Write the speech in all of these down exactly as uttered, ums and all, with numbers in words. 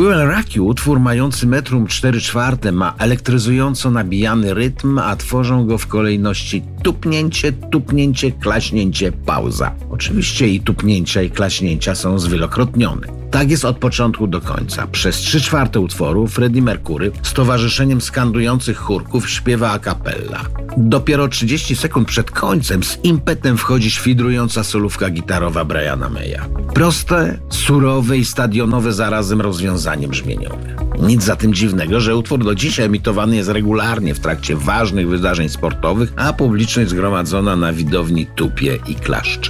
We Will Rock You, utwór mający metrum cztery czwarte, ma elektryzująco nabijany rytm, a tworzą go w kolejności tupnięcie, tupnięcie, klaśnięcie, pauza. Oczywiście i tupnięcia i klaśnięcia są zwielokrotnione. Tak jest od początku do końca. Przez trzy czwarte utworu Freddie Mercury z towarzyszeniem skandujących chórków śpiewa a cappella. Dopiero trzydzieści sekund przed końcem z impetem wchodzi świdrująca solówka gitarowa Briana Maya. Proste, surowe i stadionowe zarazem rozwiązanie brzmieniowe. Nic za tym dziwnego, że utwór do dzisiaj emitowany jest regularnie w trakcie ważnych wydarzeń sportowych, a publiczność zgromadzona na widowni tupie i klaszcze.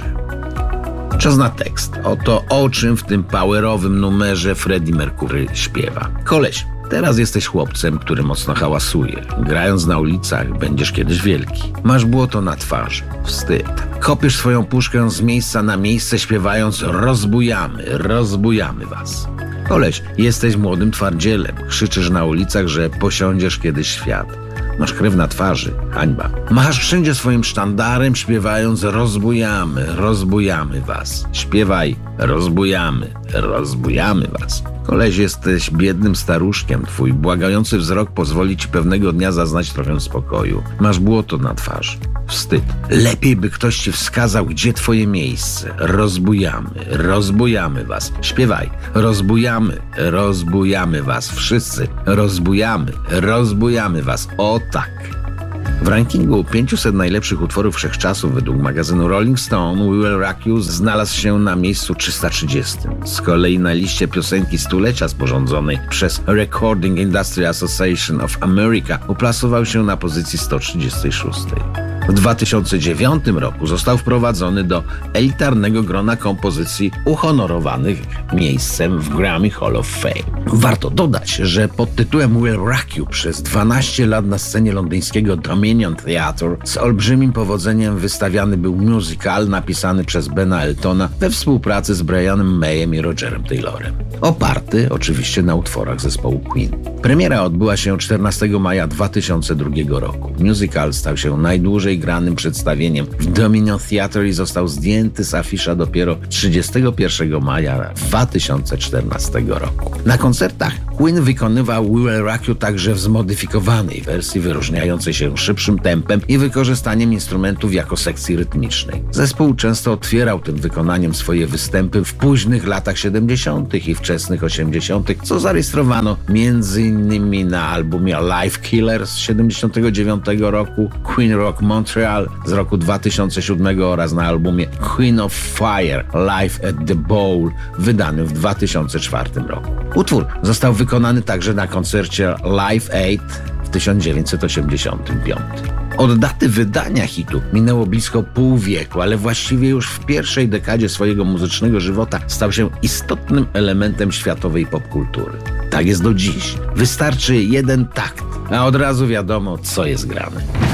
Czas na tekst. Oto o czym w tym powerowym numerze Freddie Mercury śpiewa. Koleś, teraz jesteś chłopcem, który mocno hałasuje. Grając na ulicach będziesz kiedyś wielki. Masz błoto na twarzy. Wstyd. Kopiesz swoją puszkę z miejsca na miejsce, śpiewając rozbujamy, rozbujamy was. Koleś, jesteś młodym twardzielem. Krzyczysz na ulicach, że posiądziesz kiedyś świat. Masz krew na twarzy. Hańba. Machasz wszędzie swoim sztandarem, śpiewając rozbujamy, rozbujamy was. Śpiewaj rozbujamy, rozbujamy was. Koleś, jesteś biednym staruszkiem. Twój błagający wzrok pozwoli ci pewnego dnia zaznać trochę spokoju. Masz błoto na twarzy. Wstyd. Lepiej by ktoś ci wskazał, gdzie twoje miejsce. Rozbujamy, rozbujamy was. Śpiewaj. Rozbujamy, rozbujamy was. Wszyscy. Rozbujamy, rozbujamy was. O tak. W rankingu pięciuset najlepszych utworów wszechczasów według magazynu Rolling Stone We Will Rock You znalazł się na miejscu trzysta trzydziestym. Z kolei na liście piosenki stulecia sporządzonej przez Recording Industry Association of America uplasował się na pozycji sto trzydziestej szóstej. W dwa tysiące dziewiątym roku został wprowadzony do elitarnego grona kompozycji uhonorowanych miejscem w Grammy Hall of Fame. Warto dodać, że pod tytułem We Will Rock You przez dwanaście lat na scenie londyńskiego Dominion Theatre z olbrzymim powodzeniem wystawiany był musical napisany przez Bena Eltona we współpracy z Brianem Mayem i Rogerem Taylorem. Oparty oczywiście na utworach zespołu Queen. Premiera odbyła się czternastego maja dwa tysiące drugiego roku. Musical stał się najdłużej granym przedstawieniem w Dominion Theatre i został zdjęty z afisza dopiero trzydziestego pierwszego maja dwa tysiące czternastego roku. Na koncertach Queen wykonywał We Will Rock You także w zmodyfikowanej wersji wyróżniającej się szybszym tempem i wykorzystaniem instrumentów jako sekcji rytmicznej. Zespół często otwierał tym wykonaniem swoje występy w późnych latach siedemdziesiątych i wczesnych osiemdziesiątych, co zarejestrowano między innymi na albumie Live Killer z siedemdziesiątego dziewiątego roku, Queen Rock Montreal z roku dwa tysiące siódmego oraz na albumie Queen of Fire Live at the Bowl wydanym w dwa tysiące czwartym roku. Utwór został wykonany także na koncercie Live Aid w tysiąc dziewięćset osiemdziesiątym piątym. Od daty wydania hitu minęło blisko pół wieku, ale właściwie już w pierwszej dekadzie swojego muzycznego żywota stał się istotnym elementem światowej popkultury. Tak jest do dziś. Wystarczy jeden takt, a od razu wiadomo, co jest grane.